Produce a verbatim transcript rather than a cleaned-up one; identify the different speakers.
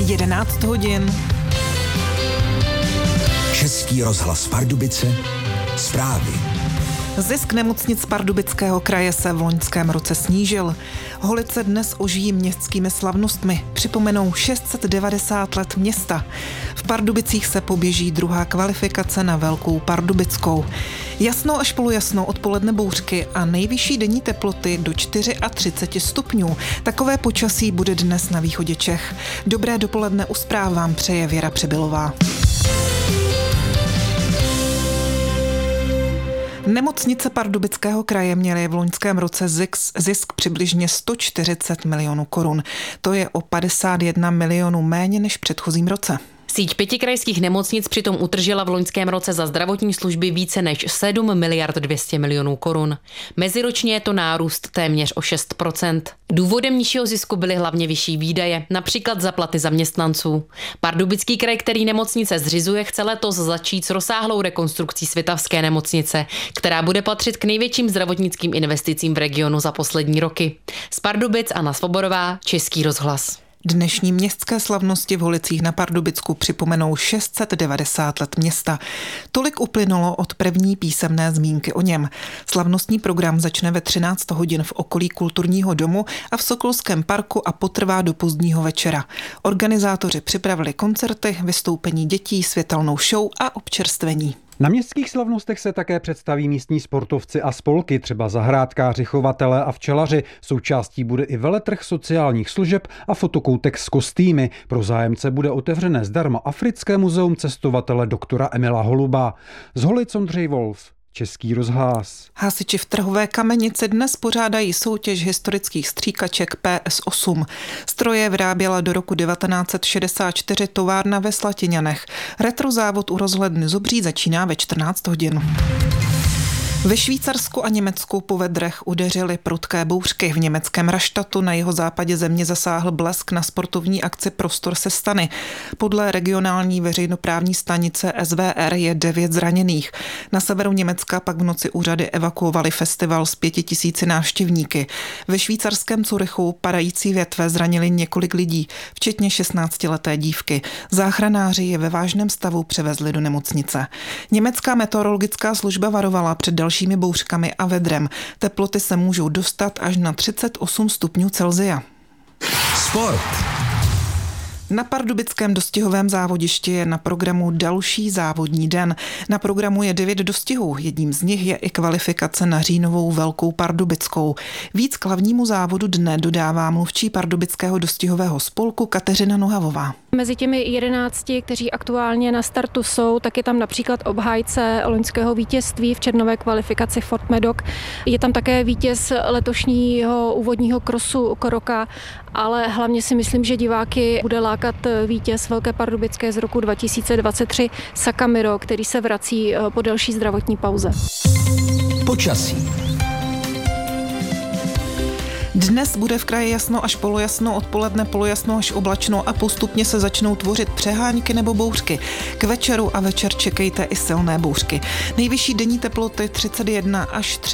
Speaker 1: jedenáct hodin.
Speaker 2: Český rozhlas Pardubice, zprávy.
Speaker 1: Zisk nemocnic Pardubického kraje se v loňském roce snížil. Holice dnes ožijí městskými slavnostmi. Připomenou šest set devadesát let města. V Pardubicích se poběží druhá kvalifikace na Velkou Pardubickou. Jasno až polojasno, odpoledne bouřky a nejvyšší denní teploty do třicet čtyři stupňů. Takové počasí bude dnes na východě Čech. Dobré dopoledne u zpráv vám přeje Věra Přibylová. Nemocnice Pardubického kraje měly v loňském roce zisk, zisk přibližně sto čtyřicet milionů korun. To je o padesát jedna milionů méně než v předchozím roce.
Speaker 3: Síť pěti krajských nemocnic přitom utržila v loňském roce za zdravotní služby více než sedm miliard dvě stě milionů korun. Meziročně je to nárůst téměř o šest procent. Důvodem nižšího zisku byly hlavně vyšší výdaje, například za platy zaměstnanců. Pardubický kraj, který nemocnice zřizuje, chce letos začít s rozsáhlou rekonstrukcí Svitavské nemocnice, která bude patřit k největším zdravotnickým investicím v regionu za poslední roky. Z Pardubic Anna Svoborová, Český rozhlas.
Speaker 1: Dnešní městské slavnosti v Holicích na Pardubicku připomenou šest set devadesát let města. Tolik uplynulo od první písemné zmínky o něm. Slavnostní program začne ve třináct hodin v okolí kulturního domu a v Sokolském parku a potrvá do pozdního večera. Organizátoři připravili koncerty, vystoupení dětí, světelnou show a občerstvení.
Speaker 4: Na městských slavnostech se také představí místní sportovci a spolky, třeba zahrádkáři, chovatelé a včelaři. Součástí bude i veletrh sociálních služeb a fotokoutek s kostýmy. Pro zájemce bude otevřené zdarma Africké muzeum cestovatele doktora Emila Holuba. Z Holic Ondřej Wolf, Český rozhlas.
Speaker 1: Hasiči v Trhové Kamenici dnes pořádají soutěž historických stříkaček P S osm. Stroje vyráběla do roku devatenáct set šedesát čtyři továrna ve Slatiňanech. Retrozávod u rozhledny Zobří začíná ve čtrnáct hodin. Ve Švýcarsku a Německu po vedrech udeřily prudké bouřky. V německém Raštatu na jihozápadě země zasáhl blesk na sportovní akci Prostor se stany. Podle regionální veřejnoprávní stanice S V R je devět zraněných. Na severu Německa pak v noci úřady evakuovali festival s pěti tisíci návštěvníky. Ve švýcarském Curychu padající větve zranili několik lidí, včetně šestnáctileté dívky. Záchranáři je ve vážném stavu převezli do nemocnice. Německá meteorologická služba varovala před další dalšími bouřkami a vedrem. Teploty se můžou dostat až na třicet osm stupňů Celsia.
Speaker 2: Sport.
Speaker 1: Na pardubickém dostihovém závodišti je na programu další závodní den. Na programu je devět dostihů, jedním z nich je i kvalifikace na říjnovou Velkou Pardubickou. Víc k hlavnímu závodu dne dodává mluvčí pardubického dostihového spolku Kateřina Nohavová.
Speaker 5: Mezi těmi jedenácti, kteří aktuálně na startu jsou, tak je tam například obhájce loňského vítězství v černové kvalifikaci Fort Medoc. Je tam také vítěz letošního úvodního krosu Koroka, ale hlavně si myslím, že diváky bude lákat vítěz Velké Pardubické z roku dva tisíce dvacet tři Sakamiro, který se vrací po delší zdravotní pauze.
Speaker 2: Počasí.
Speaker 1: Dnes bude v kraji jasno až polojasno, odpoledne polojasno až oblačno a postupně se začnou tvořit přehánky nebo bouřky. K večeru a večer čekejte i silné bouřky. Nejvyšší denní teploty třicet jedna až